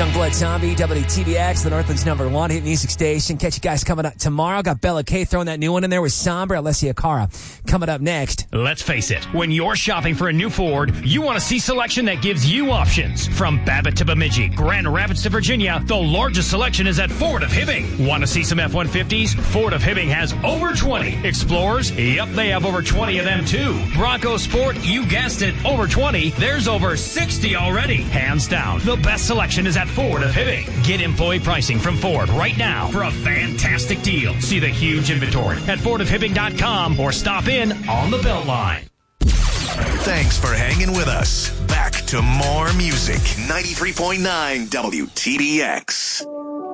Youngblood Zombie, WTBX, the Northland's #1 hit music station. Catch you guys coming up tomorrow. Got Bella K throwing that new one in there with Somber, Alessia Cara coming up next. Let's face it, when you're shopping for a new Ford, you want to see selection that gives you options. From Babbitt to Bemidji, Grand Rapids to Virginia, the largest selection is at Ford of Hibbing. Want to see some F-150s? Ford of Hibbing has over 20. Explorers? Yep, they have over 20 of them too. Bronco Sport? You guessed it, over 20. There's over 60 already. Hands down, the best selection is at Ford of Hibbing. Get employee pricing from Ford right now for a fantastic deal. See the huge inventory at FordofHibbing.com or stop in on the Beltline. Thanks for hanging with us. Back to more music. 93.9 WTBX.